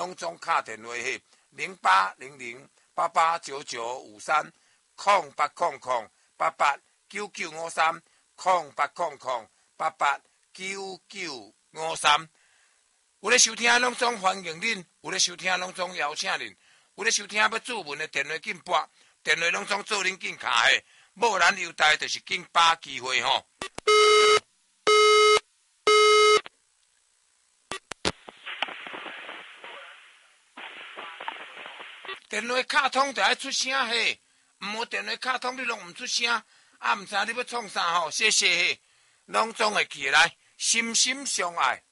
拢总敲电话去08008899530800889953。有咧收听拢总欢迎恁，有咧收听拢总邀请恁，有咧收听要注文的电话紧拨，电话拢总做恁紧卡的，无咱优待就是紧把机会吼。电话卡通就爱出声嘿，毋好电话卡通你拢毋出声，啊毋知你要创啥吼，谢谢嘿，拢总会起来，心心相爱。